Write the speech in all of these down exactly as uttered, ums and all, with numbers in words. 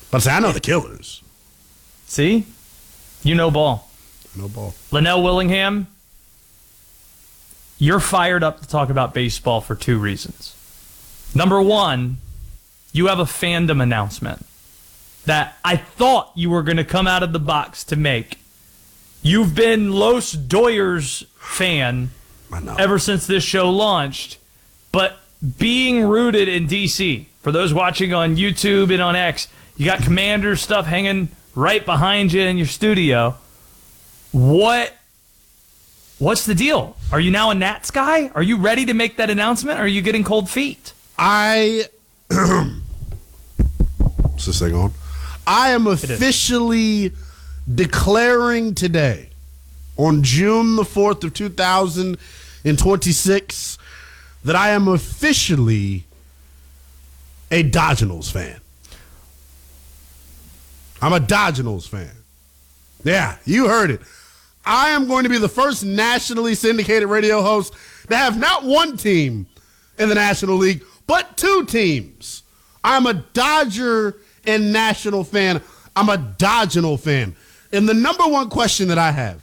But say, I know the killers. See? You know ball. No ball. Linnell Willingham, you're fired up to talk about baseball for two reasons. Number one, you have a fandom announcement that I thought you were going to come out of the box to make. You've been Los Doyers fan ever since this show launched, but being rooted in D C, for those watching on YouTube and on X, you got Commanders stuff hanging right behind you in your studio. What? What's the deal? Are you now a Nats guy? Are you ready to make that announcement, or are you getting cold feet? I... What's this thing on? I am officially declaring today, on June the fourth of two thousand twenty-six, that I am officially a Dodgers fan. I'm a Dodgers fan. Yeah, you heard it. I am going to be the first nationally syndicated radio host to have not one team in the National League, but two teams. I'm a Dodger and National fan. I'm a Dodgers fan. And the number one question that I have,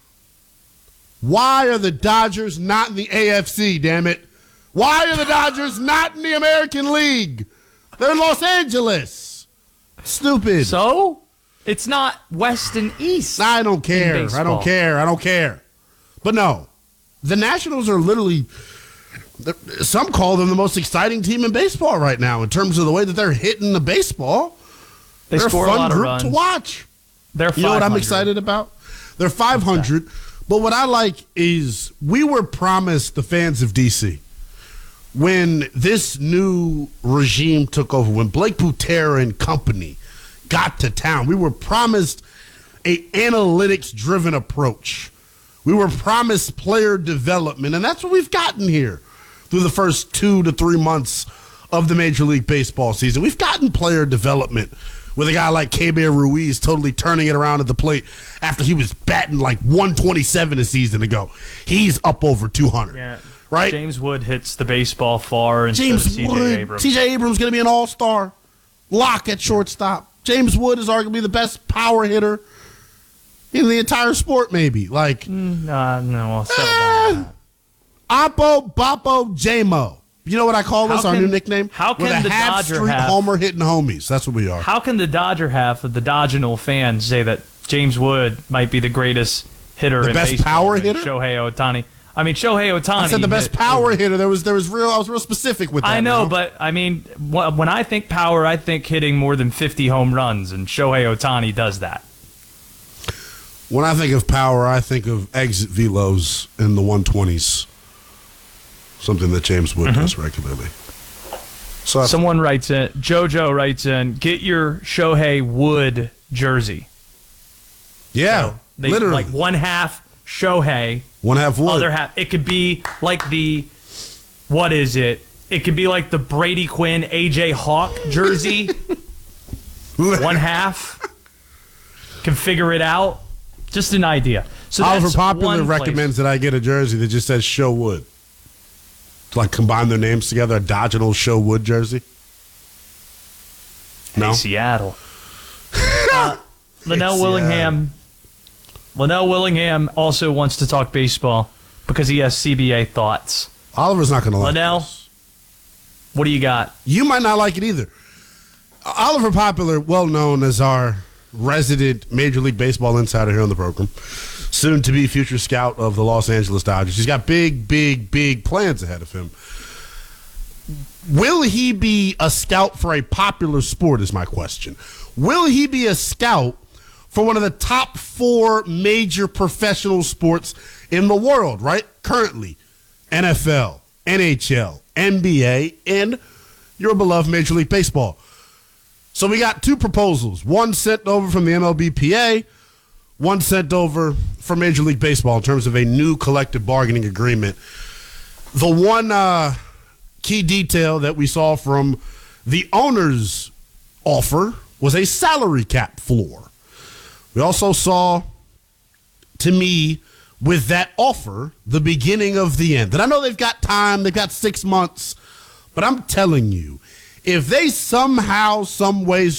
why are the Dodgers not in the A F C, damn it? Why are the Dodgers not in the American League? They're in Los Angeles. Stupid. So? It's not West and East. I don't care. I don't care. I don't care. But no, the Nationals are literally, some call them the most exciting team in baseball right now in terms of the way that they're hitting the baseball. They they're score a fun a lot group of runs to watch. They're you know what I'm excited about? They're five hundred. But what I like is we were promised, the fans of D C, when this new regime took over, when Blake Butera and company got to town, we were promised a analytics-driven approach. We were promised player development, and that's what we've gotten here through the first two to three months of the Major League Baseball season. We've gotten player development with a guy like Keibert Ruiz totally turning it around at the plate after he was batting like one twenty-seven a season ago. He's up over two hundred. Yeah. Right? James Wood hits the baseball far instead James of C J Wood. Abrams. C J Abrams going to be an all-star. Lock at shortstop. James Wood is arguably the best power hitter in the entire sport, maybe. Like, mm, uh, no, I'll settle eh, down. Oppo, Boppo, J-Mo. You know what I call this, How our can- new nickname? how can We're the the half Dodger street have- homer hitting homies. That's what we are. How can the Dodger half of the Dodginal fans say that James Wood might be the greatest hitter The in best baseball power than hitter? Shohei Ohtani? I mean, Shohei Ohtani. I said the best hit- power hitter. There was there was real. I was real specific with that. I know, now. but I mean, wh- when I think power, I think hitting more than fifty home runs, and Shohei Ohtani does that. When I think of power, I think of exit velos in the one twenties. Something that James Wood Mm-hmm. does regularly. So I- Someone writes in, JoJo writes in, get your Shohei Wood jersey. yeah, So they, literally. like one half Shohei, one half Wood. other half. It could be like the, what is it? It could be like the Brady Quinn, A J Hawk jersey. One half. Can figure it out. Just an idea. So Oliver that's Popular one place. recommends that I get a jersey that just says Show Wood. To like combine their names together, a Dodginal Show Wood jersey. Hey, No? Seattle. uh, Linnell Hey, Willingham. Linnell Willingham also wants to talk baseball because he has C B A thoughts. Oliver's not going to like Linnell, this. what do you got? You might not like it either. Oliver Popular, well known as our resident Major League Baseball insider here on the program, soon to be future scout of the Los Angeles Dodgers. He's got big, big, big plans ahead of him. Will he be a scout for a popular sport is my question. Will he be a scout for one of the top four major professional sports in the world, right? Currently, N F L, N H L, N B A, and your beloved Major League Baseball. So we got two proposals, one sent over from the M L B P A, one sent over from Major League Baseball in terms of a new collective bargaining agreement. The one uh, key detail that we saw from the owner's offer was a salary cap floor. We also saw, to me, with that offer, the beginning of the end. And I know they've got time, they've got six months, but I'm telling you, if they somehow, some way,